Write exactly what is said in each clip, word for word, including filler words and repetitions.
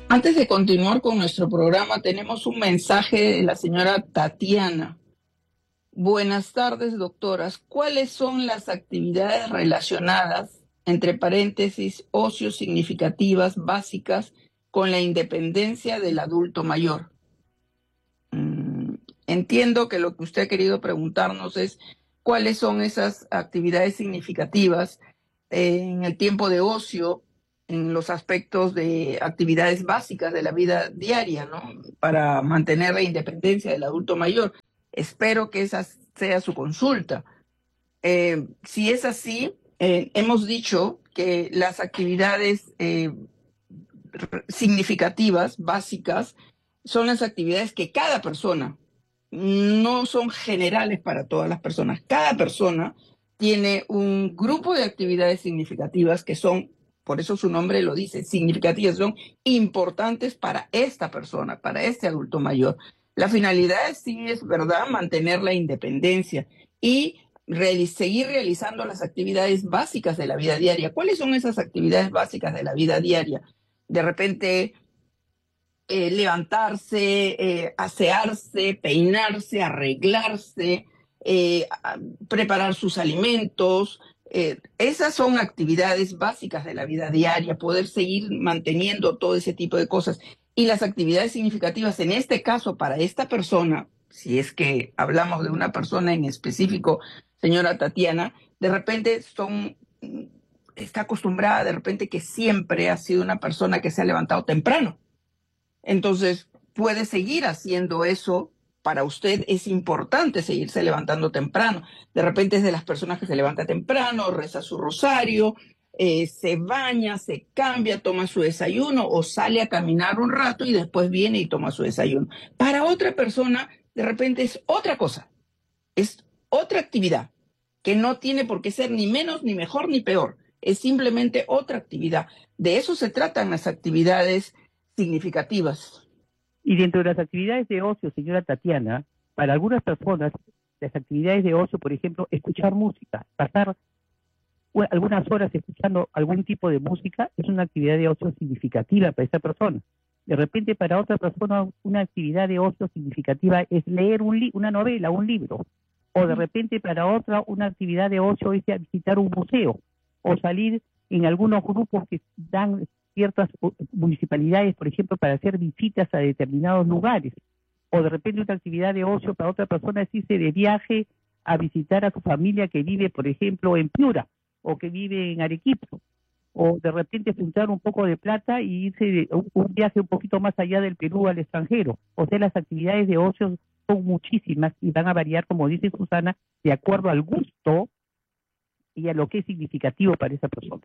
Antes de continuar con nuestro programa, tenemos un mensaje de la señora Tatiana. Buenas tardes, doctoras. ¿Cuáles son las actividades relacionadas, entre paréntesis, ocio significativas básicas con la independencia del adulto mayor? Mm, entiendo que lo que usted ha querido preguntarnos es cuáles son esas actividades significativas eh, en el tiempo de ocio, en los aspectos de actividades básicas de la vida diaria, ¿no? Para mantener la independencia del adulto mayor. Espero que esa sea su consulta. Eh, si es así, eh, hemos dicho que las actividades eh, significativas, básicas, son las actividades que cada persona, no son generales para todas las personas, cada persona tiene un grupo de actividades significativas que son, por eso su nombre lo dice, significativas, son importantes para esta persona, para este adulto mayor. La finalidad es, sí es verdad, mantener la independencia y re seguir realizando las actividades básicas de la vida diaria. ¿Cuáles son esas actividades básicas de la vida diaria? De repente eh, levantarse, eh, asearse, peinarse, arreglarse, eh, a, preparar sus alimentos. Eh, esas son actividades básicas de la vida diaria, poder seguir manteniendo todo ese tipo de cosas. Y las actividades significativas, en este caso, para esta persona, si es que hablamos de una persona en específico, señora Tatiana, de repente son, está acostumbrada de repente que siempre ha sido una persona que se ha levantado temprano. Entonces, puede seguir haciendo eso. Para usted es importante seguirse levantando temprano. De repente es de las personas que se levanta temprano, reza su rosario, eh, se baña, se cambia, toma su desayuno o sale a caminar un rato y después viene y toma su desayuno. Para otra persona, de repente es otra cosa, es otra actividad que no tiene por qué ser ni menos, ni mejor, ni peor. Es simplemente otra actividad. De eso se tratan las actividades significativas. Y dentro de las actividades de ocio, señora Tatiana, para algunas personas, las actividades de ocio, por ejemplo, escuchar música, pasar algunas horas escuchando algún tipo de música, es una actividad de ocio significativa para esa persona. De repente, para otra persona, una actividad de ocio significativa es leer un li una novela, un libro. O de repente, para otra, una actividad de ocio es visitar un museo o salir en algunos grupos que dan ciertas municipalidades, por ejemplo, para hacer visitas a determinados lugares. O de repente una actividad de ocio para otra persona es irse de viaje a visitar a su familia que vive, por ejemplo, en Piura o que vive en Arequipa. O de repente juntar un poco de plata y irse de un, un viaje un poquito más allá del Perú al extranjero. O sea, las actividades de ocio son muchísimas y van a variar, como dice Susana, de acuerdo al gusto y a lo que es significativo para esa persona.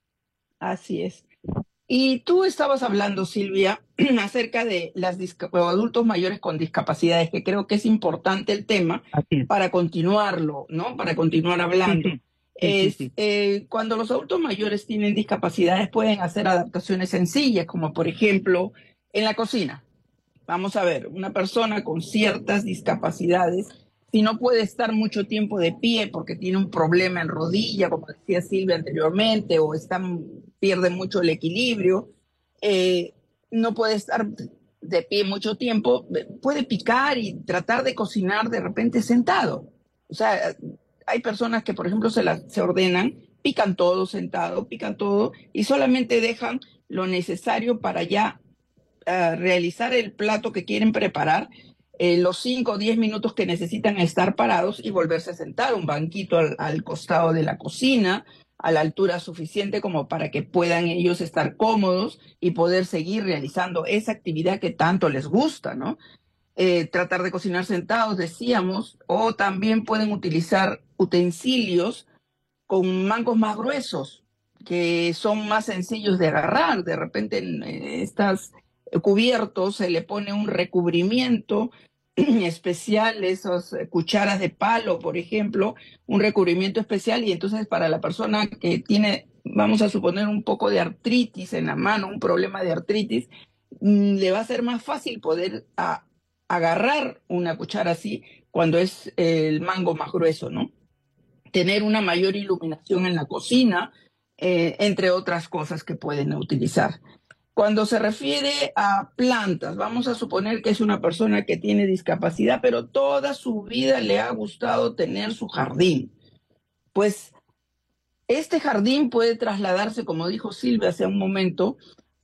Así es. Y tú estabas hablando, Silvia, acerca de los adultos mayores con discapacidades, que creo que es importante el tema para continuarlo, ¿no? Para continuar hablando. Sí, sí. Sí, es, sí, sí. Eh, cuando los adultos mayores tienen discapacidades, pueden hacer adaptaciones sencillas, como por ejemplo en la cocina. Vamos a ver, una persona con ciertas discapacidades, si no puede estar mucho tiempo de pie porque tiene un problema en rodilla, como decía Silvia anteriormente, o está, pierde mucho el equilibrio, eh, no puede estar de pie mucho tiempo, puede picar y tratar de cocinar de repente sentado. O sea, hay personas que, por ejemplo, se, la, se ordenan, pican todo sentado, pican todo y solamente dejan lo necesario para ya Uh, realizar el plato que quieren preparar, eh, los cinco o diez minutos que necesitan estar parados y volverse a sentar, un banquito al, al costado de la cocina, a la altura suficiente como para que puedan ellos estar cómodos y poder seguir realizando esa actividad que tanto les gusta, ¿no? Eh, tratar de cocinar sentados, decíamos, o también pueden utilizar utensilios con mangos más gruesos, que son más sencillos de agarrar. De repente en estas cubiertos se le pone un recubrimiento especial, esas cucharas de palo, por ejemplo, un recubrimiento especial, y entonces para la persona que tiene, vamos a suponer, un poco de artritis en la mano, un problema de artritis, le va a ser más fácil poder a, agarrar una cuchara así cuando es el mango más grueso, ¿no? Tener una mayor iluminación en la cocina, eh, entre otras cosas que pueden utilizar. Cuando se refiere a plantas, vamos a suponer que es una persona que tiene discapacidad, pero toda su vida le ha gustado tener su jardín. Pues este jardín puede trasladarse, como dijo Silvia hace un momento,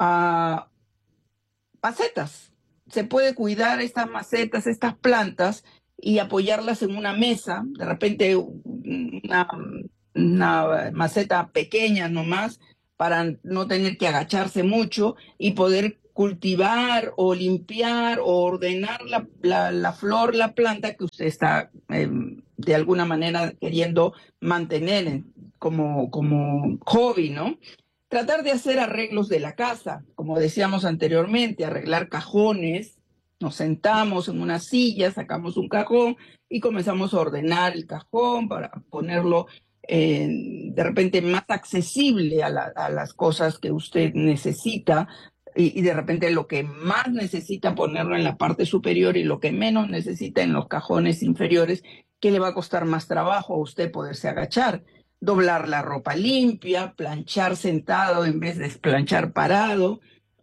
a macetas. Se puede cuidar estas macetas, estas plantas y apoyarlas en una mesa, de repente una, una maceta pequeña nomás, para no tener que agacharse mucho y poder cultivar o limpiar o ordenar la, la, la flor, la planta que usted está eh, de alguna manera queriendo mantener como, como hobby, ¿no? Tratar de hacer arreglos de la casa, como decíamos anteriormente, arreglar cajones, nos sentamos en una silla, sacamos un cajón y comenzamos a ordenar el cajón para ponerlo eh, de repente más accesible a, la, a las cosas que usted necesita y, y de repente lo que más necesita ponerlo en la parte superior y lo que menos necesita en los cajones inferiores, que le va a costar más trabajo a usted poderse agachar. Doblar la ropa limpia, planchar sentado en vez de planchar parado.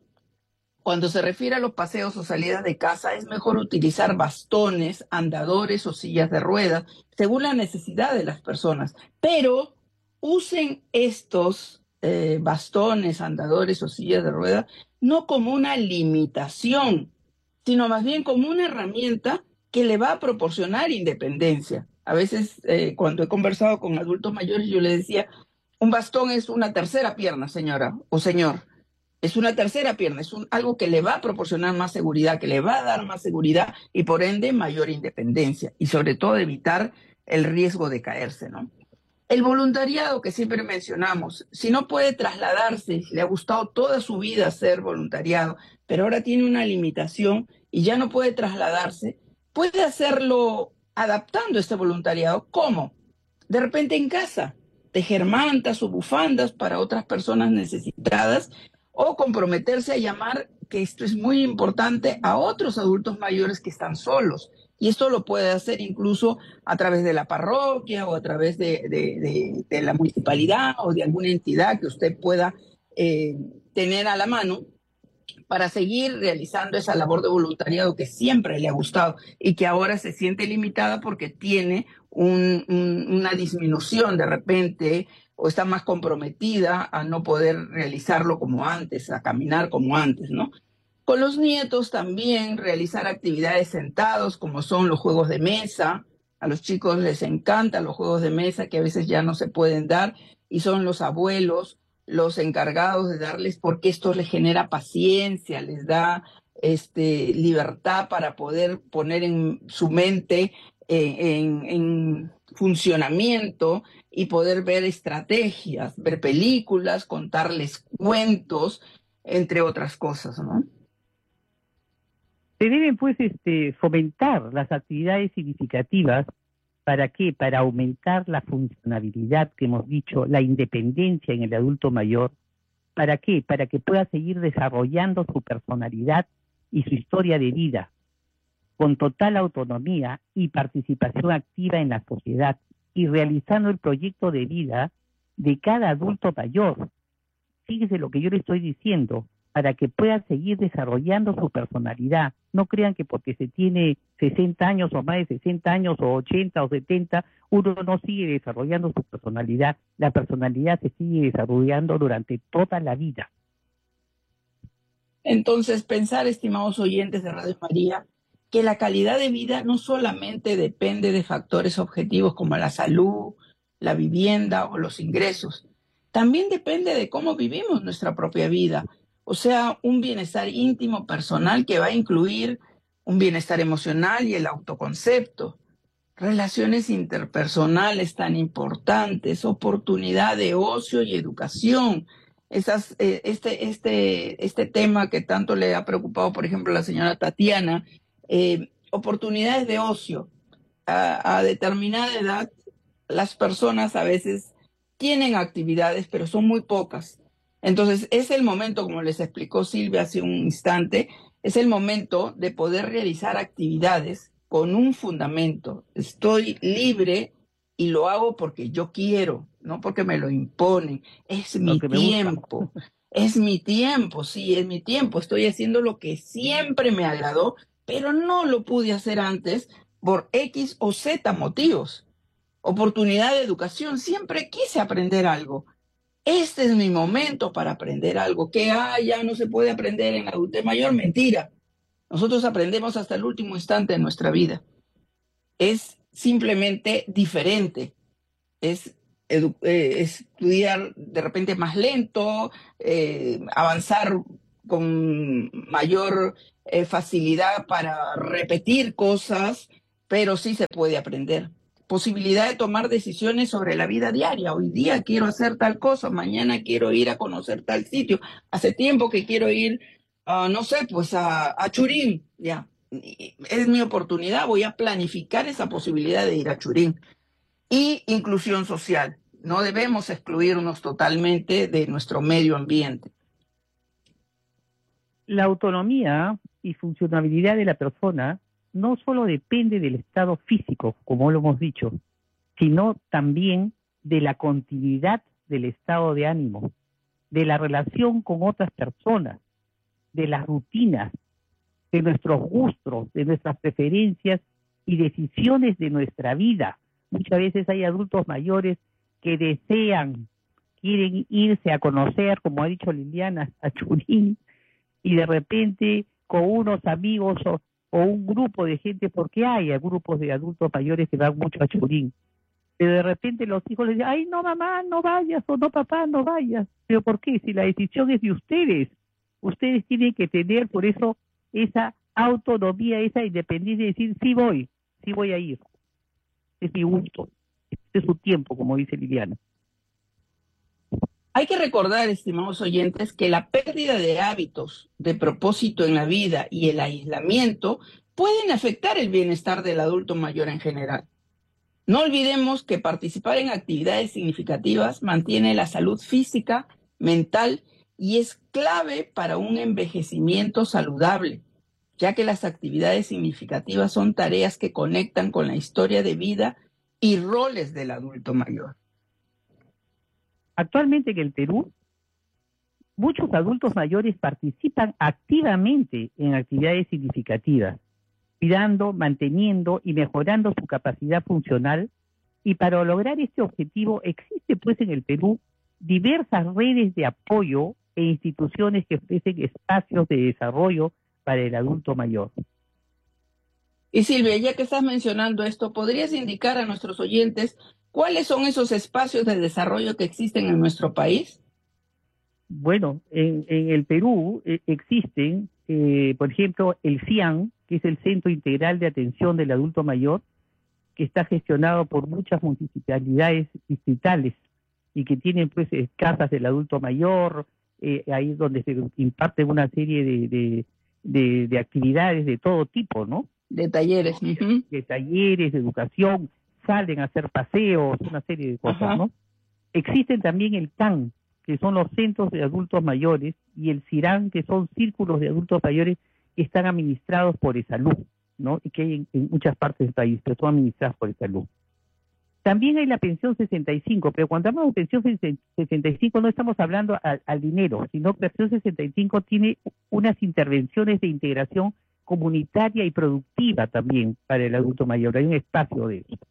Cuando se refiere a los paseos o salidas de casa, es mejor utilizar bastones, andadores o sillas de ruedas, según la necesidad de las personas. Pero usen estos eh, bastones, andadores o sillas de ruedas no como una limitación, sino más bien como una herramienta que le va a proporcionar independencia. A veces, eh, cuando he conversado con adultos mayores, yo les decía, un bastón es una tercera pierna, señora o señor. Es una tercera pierna, es un, algo que le va a proporcionar más seguridad, que le va a dar más seguridad y por ende mayor independencia y sobre todo evitar el riesgo de caerse, ¿no? El voluntariado que siempre mencionamos, si no puede trasladarse, si le ha gustado toda su vida hacer voluntariado, pero ahora tiene una limitación y ya no puede trasladarse, puede hacerlo adaptando este voluntariado. ¿Cómo? De repente en casa, tejer mantas o bufandas para otras personas necesitadas o comprometerse a llamar, que esto es muy importante, a otros adultos mayores que están solos. Y esto lo puede hacer incluso a través de la parroquia o a través de, de, de, de la municipalidad o de alguna entidad que usted pueda eh, tener a la mano para seguir realizando esa labor de voluntariado que siempre le ha gustado y que ahora se siente limitada porque tiene un, un, una disminución de repente o está más comprometida a no poder realizarlo como antes, a caminar como antes, ¿no? Con los nietos también realizar actividades sentados, como son los juegos de mesa. A los chicos les encantan los juegos de mesa que a veces ya no se pueden dar y son los abuelos los encargados de darles, porque esto les genera paciencia, les da este, libertad para poder poner en su mente eh, en, en funcionamiento y poder ver estrategias, ver películas, contarles cuentos, entre otras cosas, ¿no? Se deben, pues, este, fomentar las actividades significativas. ¿Para qué? Para aumentar la funcionabilidad que hemos dicho, la independencia en el adulto mayor. ¿Para qué? Para que pueda seguir desarrollando su personalidad y su historia de vida, con total autonomía y participación activa en la sociedad, y realizando el proyecto de vida de cada adulto mayor. Fíjese lo que yo le estoy diciendo, para que pueda seguir desarrollando su personalidad. No crean que porque se tiene sesenta años o más de sesenta años o ochenta o setenta, uno no sigue desarrollando su personalidad. La personalidad se sigue desarrollando durante toda la vida. Entonces, pensar, estimados oyentes de Radio María, que la calidad de vida no solamente depende de factores objetivos como la salud, la vivienda o los ingresos, también depende de cómo vivimos nuestra propia vida. O sea, un bienestar íntimo, personal, que va a incluir un bienestar emocional y el autoconcepto, relaciones interpersonales tan importantes, oportunidad de ocio y educación. Esas, eh, este, este, este tema que tanto le ha preocupado, por ejemplo, a la señora Tatiana, eh, oportunidades de ocio. A, a determinada edad, las personas a veces tienen actividades, pero son muy pocas. Entonces, es el momento, como les explicó Silvia hace un instante, es el momento de poder realizar actividades con un fundamento. Estoy libre y lo hago porque yo quiero, no porque me lo imponen. Es mi tiempo. Es mi tiempo, sí, es mi tiempo. Estoy haciendo lo que siempre me agradó, pero no lo pude hacer antes por X o Z motivos. Oportunidad de educación, siempre quise aprender algo. Este es mi momento para aprender algo. Que ah, ya no se puede aprender en la adultez mayor, mentira. Nosotros aprendemos hasta el último instante de nuestra vida. Es simplemente diferente. Es edu- eh, estudiar de repente más lento, eh, avanzar con mayor eh, facilidad para repetir cosas, pero sí se puede aprender. Posibilidad de tomar decisiones sobre la vida diaria. Hoy día quiero hacer tal cosa, mañana quiero ir a conocer tal sitio. Hace tiempo que quiero ir, uh, no sé, pues a, a Churín, ya. Es mi oportunidad, voy a planificar esa posibilidad de ir a Churín. Y inclusión social. No debemos excluirnos totalmente de nuestro medio ambiente. La autonomía y funcionabilidad de la persona no solo depende del estado físico, como lo hemos dicho, sino también de la continuidad del estado de ánimo, de la relación con otras personas, de las rutinas, de nuestros gustos, de nuestras preferencias y decisiones de nuestra vida. Muchas veces hay adultos mayores que desean, quieren irse a conocer, como ha dicho Liliana, a Churín, y de repente con unos amigos o, o un grupo de gente, porque hay grupos de adultos mayores que van mucho a Churín, pero de repente los hijos les dicen, ay, no mamá, no vayas, o no papá, no vayas. ¿Pero por qué? Si la decisión es de ustedes, ustedes tienen que tener por eso esa autonomía, esa independencia de decir, sí voy, sí voy a ir, es mi gusto, este es su tiempo, como dice Liliana. Hay que recordar, estimados oyentes, que la pérdida de hábitos, de propósito en la vida y el aislamiento pueden afectar el bienestar del adulto mayor en general. No olvidemos que participar en actividades significativas mantiene la salud física, mental y es clave para un envejecimiento saludable, ya que las actividades significativas son tareas que conectan con la historia de vida y roles del adulto mayor. Actualmente en el Perú, muchos adultos mayores participan activamente en actividades significativas, cuidando, manteniendo y mejorando su capacidad funcional, y para lograr este objetivo existe pues en el Perú diversas redes de apoyo e instituciones que ofrecen espacios de desarrollo para el adulto mayor. Y Silvia, ya que estás mencionando esto, ¿podrías indicar a nuestros oyentes cuáles son esos espacios de desarrollo que existen en nuestro país? Bueno, en, en el Perú eh, existen, eh, por ejemplo, el CIAN, que es el Centro Integral de Atención del Adulto Mayor, que está gestionado por muchas municipalidades distritales y que tienen pues eh, casas del adulto mayor, eh, ahí es donde se imparte una serie de, de, de, de actividades de todo tipo, ¿no? De talleres. Uh-huh. De talleres, de educación, salen a hacer paseos, una serie de cosas, uh-huh. ¿no? Existen también el C A N, que son los centros de adultos mayores, y el CIRAN, que son círculos de adultos mayores que están administrados por ESALUD, ¿no? Y que hay en, en muchas partes del país, pero son administradas por ESALUD. También hay la pensión sesenta y cinco, pero cuando hablamos de pensión sesenta y cinco no estamos hablando al, al dinero, sino que pensión sesenta y cinco tiene unas intervenciones de integración comunitaria y productiva también para el adulto mayor, hay un espacio de eso.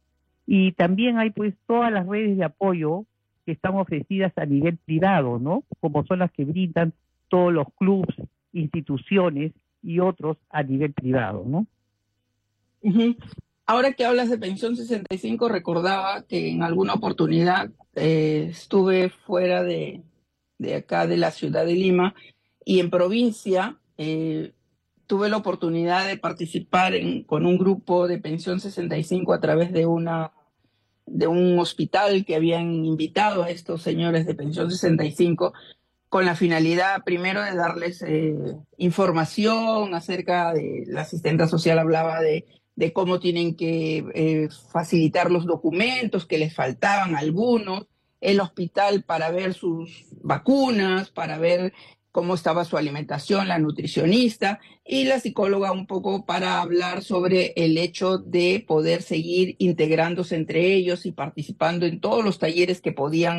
Y también hay pues todas las redes de apoyo que están ofrecidas a nivel privado, ¿no? Como son las que brindan todos los clubes, instituciones y otros a nivel privado, ¿no? Uh-huh. Ahora que hablas de pensión sesenta y cinco, recordaba que en alguna oportunidad eh, estuve fuera de, de acá, de la ciudad de Lima, y en provincia eh, tuve la oportunidad de participar en, con un grupo de pensión sesenta y cinco a través de una de un hospital que habían invitado a estos señores de pensión sesenta y cinco con la finalidad primero de darles eh, información acerca de, la asistenta social hablaba de, de cómo tienen que eh, facilitar los documentos, que les faltaban algunos, el hospital para ver sus vacunas, para ver cómo estaba su alimentación, la nutricionista, y la psicóloga un poco para hablar sobre el hecho de poder seguir integrándose entre ellos y participando en todos los talleres que podían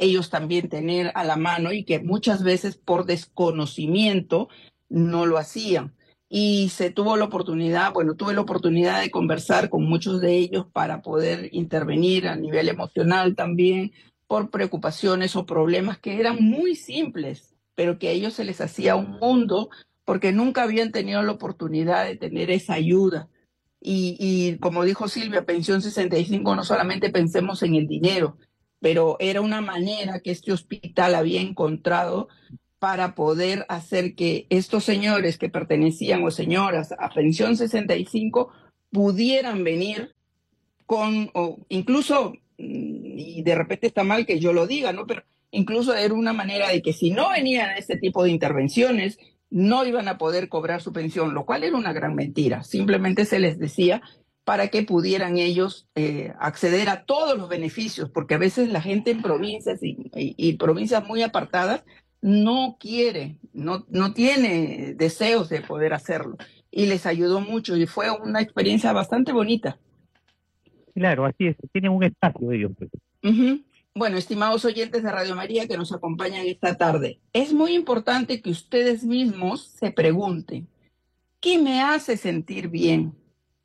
ellos también tener a la mano y que muchas veces por desconocimiento no lo hacían. Y se tuvo la oportunidad, bueno, tuve la oportunidad de conversar con muchos de ellos para poder intervenir a nivel emocional también por preocupaciones o problemas que eran muy simples, pero que a ellos se les hacía un mundo porque nunca habían tenido la oportunidad de tener esa ayuda. Y, y como dijo Silvia, Pensión sesenta y cinco, no solamente pensemos en el dinero, pero era una manera que este hospital había encontrado para poder hacer que estos señores que pertenecían o señoras a Pensión sesenta y cinco pudieran venir con, o incluso, y de repente está mal que yo lo diga, ¿no? Pero incluso era una manera de que si no venían a este tipo de intervenciones, no iban a poder cobrar su pensión, lo cual era una gran mentira. Simplemente se les decía para que pudieran ellos eh, acceder a todos los beneficios, porque a veces la gente en provincias y, y, y provincias muy apartadas no quiere, no, no tiene deseos de poder hacerlo. Y les ayudó mucho y fue una experiencia bastante bonita. Claro, así es, tienen un espacio ellos, pues. Uh-huh. Bueno, estimados oyentes de Radio María que nos acompañan esta tarde, es muy importante que ustedes mismos se pregunten, ¿qué me hace sentir bien?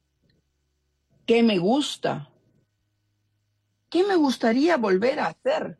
¿Qué me gusta? ¿Qué me gustaría volver a hacer?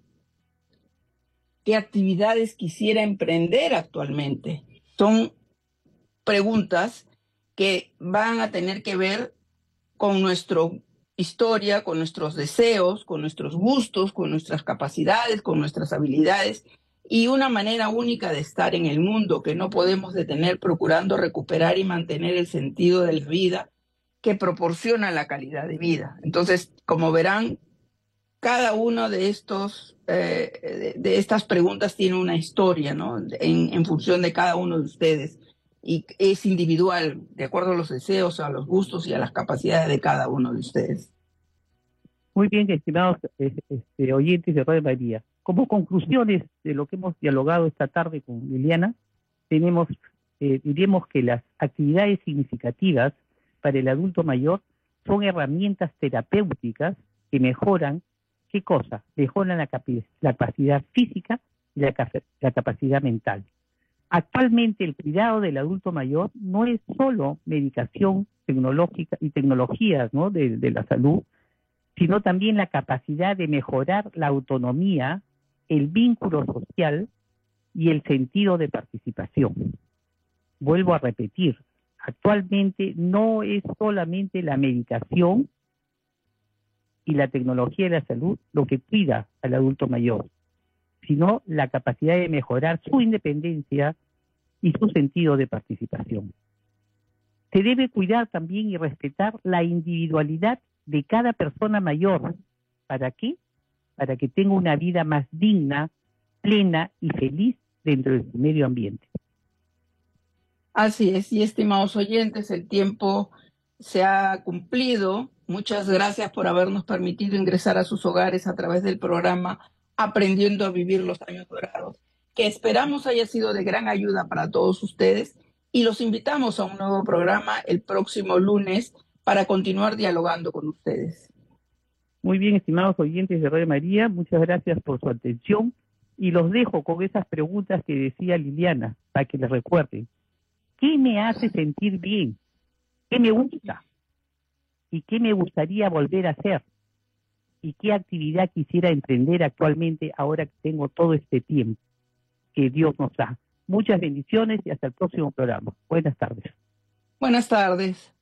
¿Qué actividades quisiera emprender actualmente? Son preguntas que van a tener que ver con nuestra historia, con nuestros deseos, con nuestros gustos, con nuestras capacidades, con nuestras habilidades y una manera única de estar en el mundo que no podemos detener procurando recuperar y mantener el sentido de la vida que proporciona la calidad de vida. Entonces, como verán, cada uno de estos eh, de, de estas preguntas tiene una historia, ¿no? En, en función de cada uno de ustedes y es individual, de acuerdo a los deseos, a los gustos y a las capacidades de cada uno de ustedes. Muy bien, estimados este, oyentes de Radio María. Como conclusiones de lo que hemos dialogado esta tarde con Liliana, tenemos, eh, diremos que las actividades significativas para el adulto mayor son herramientas terapéuticas que mejoran, ¿qué cosa? Mejoran la, capi- la capacidad física y la, la capacidad mental. Actualmente el cuidado del adulto mayor no es solo medicación tecnológica y tecnologías, ¿no?, de, de la salud, sino también la capacidad de mejorar la autonomía, el vínculo social y el sentido de participación. Vuelvo a repetir, actualmente no es solamente la medicación y la tecnología de la salud lo que cuida al adulto mayor, sino la capacidad de mejorar su independencia y su sentido de participación. Se debe cuidar también y respetar la individualidad de cada persona mayor. ¿Para qué? Para que tenga una vida más digna, plena y feliz dentro de su medio ambiente. Así es, y estimados oyentes, el tiempo se ha cumplido. Muchas gracias por habernos permitido ingresar a sus hogares a través del programa Aprendiendo a Vivir los Años Dorados, que esperamos haya sido de gran ayuda para todos ustedes y los invitamos a un nuevo programa el próximo lunes para continuar dialogando con ustedes. Muy bien, estimados oyentes de Radio María, muchas gracias por su atención y los dejo con esas preguntas que decía Liliana, para que les recuerden. ¿Qué me hace sentir bien? ¿Qué me gusta? ¿Y qué me gustaría volver a hacer? ¿Y qué actividad quisiera emprender actualmente ahora que tengo todo este tiempo que Dios nos da? Muchas bendiciones y hasta el próximo programa. Buenas tardes. Buenas tardes.